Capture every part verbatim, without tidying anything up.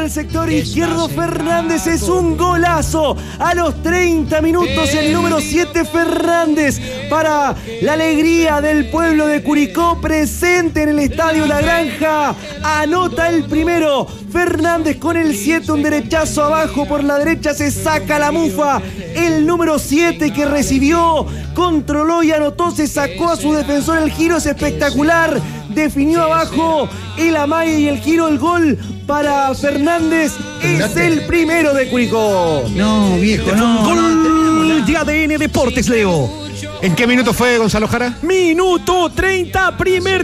el sector izquierdo, Fernández, es un golazo. A los treinta minutos, el número siete, Fernández, para la alegría del pueblo de Curicó, presente en el Estadio La Granja, anota el primero. Fernández con el siete, un derechazo abajo por la derecha, se saca la mufa. El número siete que recibió, controló y anotó, se sacó a su defensor. El giro es espectacular, definió abajo el amague y el giro, el gol para Fernández. Es el primero de Curicó. No, viejo, no. Gol de A D N Deportes, Leo. ¿En qué minuto fue, Gonzalo Jara? Minuto treinta, primer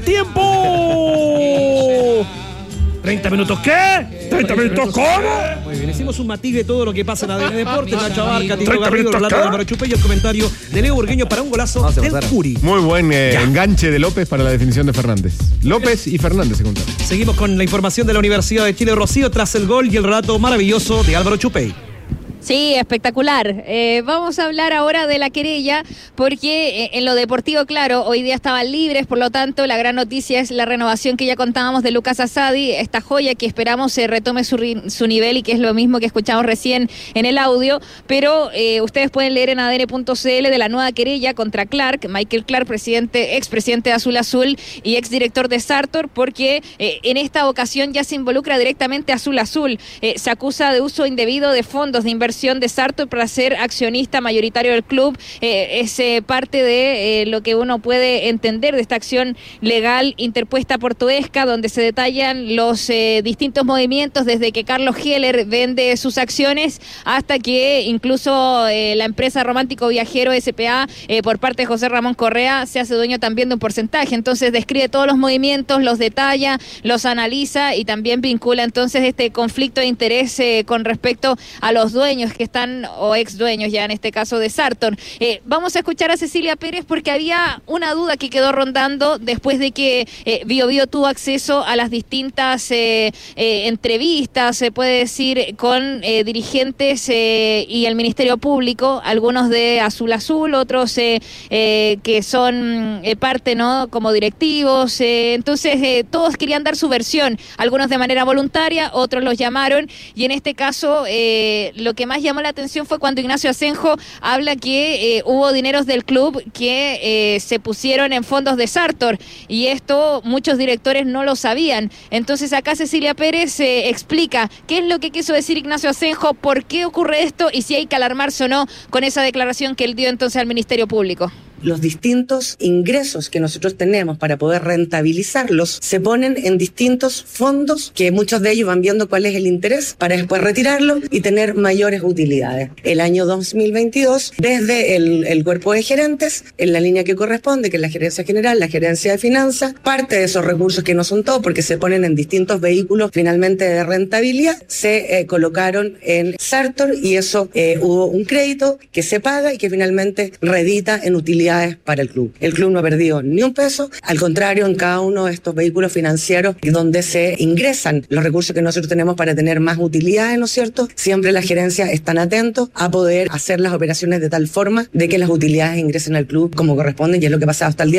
tiempo. ¿treinta minutos qué? ¿treinta minutos cómo? Muy bien, hicimos un matiz de todo lo que pasa en A D N Deportes. Nacho Abarca, Tito Garrido, relato de Álvaro Chupey y el comentario de Leo Burgueño para un golazo del Curi. Muy buen eh, enganche de López para la definición de Fernández. López y Fernández se juntaron. Seguimos con la información de la Universidad de Chile, Rocío, tras el gol y el relato maravilloso de Álvaro Chupey. Sí, espectacular. Eh, vamos a hablar ahora de la querella, porque eh, en lo deportivo, claro, hoy día estaban libres, por lo tanto, la gran noticia es la renovación que ya contábamos de Lucas Asadi, esta joya que esperamos se retome su, su nivel y que es lo mismo que escuchamos recién en el audio, pero eh, ustedes pueden leer en A D N punto C L de la nueva querella contra Clark, Michael Clark, presidente, expresidente de Azul Azul y exdirector de Sartor, porque eh, en esta ocasión ya se involucra directamente a Azul Azul. Eh, se acusa de uso indebido de fondos de inversión de Sartor para ser accionista mayoritario del club. Eh, es eh, parte de eh, lo que uno puede entender de esta acción legal interpuesta por Toesca, donde se detallan los eh, distintos movimientos desde que Carlos Heller vende sus acciones hasta que incluso eh, la empresa Romántico Viajero S P A eh, por parte de José Ramón Correa se hace dueño también de un porcentaje. Entonces describe todos los movimientos, los detalla, los analiza y también vincula entonces este conflicto de interés eh, con respecto a los dueños que están, o ex dueños ya en este caso de Sartor. Eh, vamos a escuchar a Cecilia Pérez porque había una duda que quedó rondando después de que eh, Bio Bio tuvo acceso a las distintas eh, eh, entrevistas, se puede decir, con eh, dirigentes eh, y el Ministerio Público, algunos de Azul Azul, otros eh, eh, que son eh, parte, ¿no?, como directivos. Eh, entonces, eh, todos querían dar su versión, algunos de manera voluntaria, otros los llamaron, y en este caso, eh, lo que más llamó la atención fue cuando Ignacio Asenjo habla que eh, hubo dineros del club que eh, se pusieron en fondos de Sartor, y esto muchos directores no lo sabían. Entonces acá Cecilia Pérez eh, explica qué es lo que quiso decir Ignacio Asenjo, por qué ocurre esto y si hay que alarmarse o no con esa declaración que él dio entonces al Ministerio Público. Los distintos ingresos que nosotros tenemos para poder rentabilizarlos se ponen en distintos fondos, que muchos de ellos van viendo cuál es el interés para después retirarlo y tener mayores utilidades. El año dos mil veintidós, desde el, el cuerpo de gerentes, en la línea que corresponde, que es la gerencia general, la gerencia de finanzas, parte de esos recursos, que no son todos porque se ponen en distintos vehículos finalmente de rentabilidad, se eh, colocaron en Sartor, y eso eh, hubo un crédito que se paga y que finalmente redita en utilidades para el club. El club no ha perdido ni un peso, al contrario, en cada uno de estos vehículos financieros donde se ingresan los recursos que nosotros tenemos para tener más utilidades, ¿no es cierto? Siempre las gerencias están atentos a poder hacer las operaciones de tal forma de que las utilidades ingresen al club como corresponden, y es lo que ha pasado hasta el día.